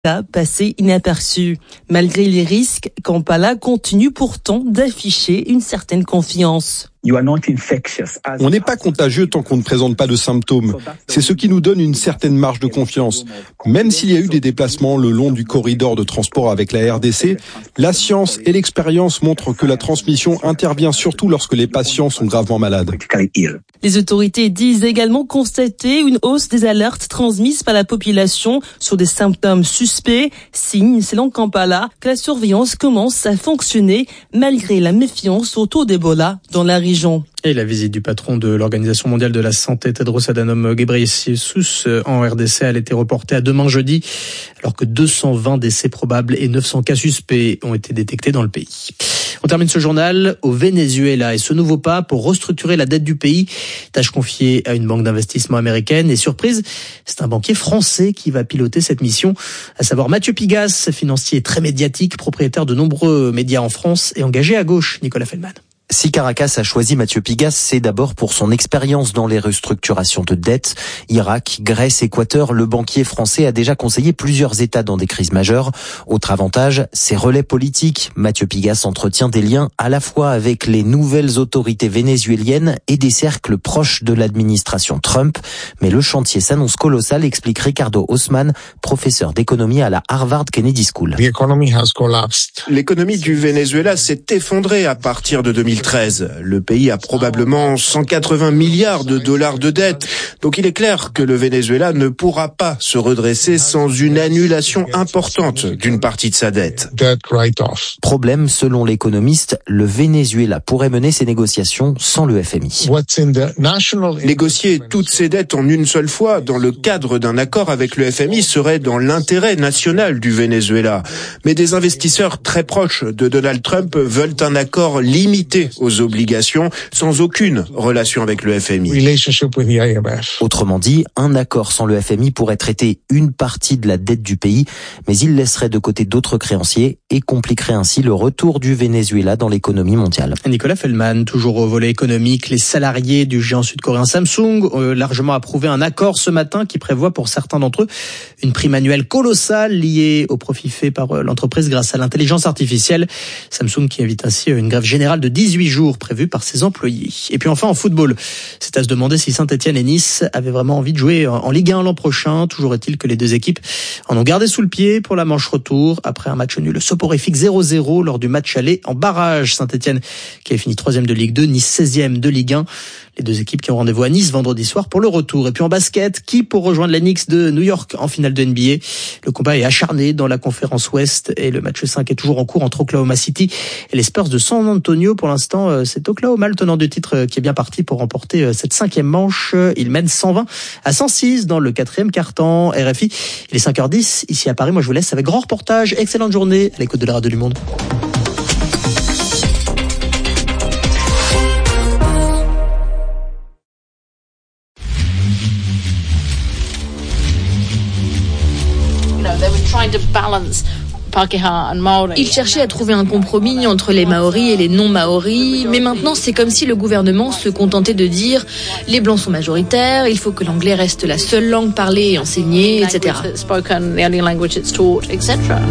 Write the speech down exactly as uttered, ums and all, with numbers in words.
a passé inaperçu. Malgré les risques, Kampala continue pourtant d'afficher une certaine confiance. On n'est pas contagieux tant qu'on ne présente pas de symptômes. C'est ce qui nous donne une certaine marge de confiance. Même s'il y a eu des déplacements le long du corridor de transport avec la R D C, la science et l'expérience montrent que la transmission intervient surtout lorsque les patients sont gravement malades. Les autorités disent également constater une hausse des alertes transmises par la population sur des symptômes suspects, signe, selon Kampala, que la surveillance commence à fonctionner malgré la méfiance autour d'Ebola dans la région. Et la visite du patron de l'Organisation mondiale de la santé, Tedros Adhanom Ghebreyesus, en R D C, elle a été reportée à demain jeudi, alors que deux cent vingt décès probables et neuf cents cas suspects ont été détectés dans le pays. On termine ce journal au Venezuela et ce nouveau pas pour restructurer la dette du pays, tâche confiée à une banque d'investissement américaine. Et surprise, c'est un banquier français qui va piloter cette mission, à savoir Mathieu Pigas, financier très médiatique, propriétaire de nombreux médias en France et engagé à gauche. Nicolas Feldman. Si Caracas a choisi Mathieu Pigas, c'est d'abord pour son expérience dans les restructurations de dettes. Irak, Grèce, Équateur, le banquier français a déjà conseillé plusieurs États dans des crises majeures. Autre avantage, ses relais politiques. Mathieu Pigas entretient des liens à la fois avec les nouvelles autorités vénézuéliennes et des cercles proches de l'administration Trump. Mais le chantier s'annonce colossal, explique Ricardo Haussmann, professeur d'économie à la Harvard Kennedy School. L'économie du Venezuela s'est effondrée à partir de deux mille treize. Le pays a probablement cent quatre-vingts milliards de dollars de dettes. Donc il est clair que le Venezuela ne pourra pas se redresser sans une annulation importante d'une partie de sa dette. Problème, selon l'économiste, le Venezuela pourrait mener ses négociations sans le F M I. Négocier toutes ces dettes en une seule fois dans le cadre d'un accord avec le F M I serait dans l'intérêt national du Venezuela. Mais des investisseurs très proches de Donald Trump veulent un accord limité aux obligations, sans aucune relation avec le F M I. Autrement dit, un accord sans le F M I pourrait traiter une partie de la dette du pays, mais il laisserait de côté d'autres créanciers et compliquerait ainsi le retour du Venezuela dans l'économie mondiale. Nicolas Feldman, toujours au volet économique, les salariés du géant sud-coréen Samsung ont largement approuvé un accord ce matin qui prévoit pour certains d'entre eux une prime annuelle colossale liée au profit fait par l'entreprise grâce à l'intelligence artificielle. Samsung qui invite ainsi une grève générale de dix-huit jours prévue par ses employés. Et puis enfin en football, c'est à se demander si Saint-Etienne et Nice avaient vraiment envie de jouer en Ligue un l'an prochain. Toujours est-il que les deux équipes en ont gardé sous le pied pour la manche retour après un match nul soporifique zéro zéro lors du match aller en barrage. Saint-Etienne qui a fini troisième de Ligue deux, Nice seizième de Ligue un. Les deux équipes qui ont rendez-vous à Nice vendredi soir pour le retour. Et puis en basket, qui pour rejoindre les Knicks de New York en finale de N B A? Le combat est acharné dans la conférence Ouest et le match cinq est toujours en cours entre Oklahoma City et les Spurs de San Antonio. Pour l'instant, c'est Oklahoma, le tenant du titre, qui est bien parti pour remporter cette cinquième manche. Il mène cent vingt à cent six dans le quatrième quart-temps. R F I, il est cinq heures dix ici à Paris. Moi, je vous laisse avec grand reportage. Excellente journée à l'écoute de la radio du Monde. Ils cherchaient à trouver un compromis entre les Maoris et les non-Maoris, mais maintenant c'est comme si le gouvernement se contentait de dire « les Blancs sont majoritaires, il faut que l'anglais reste la seule langue parlée et enseignée, et cetera »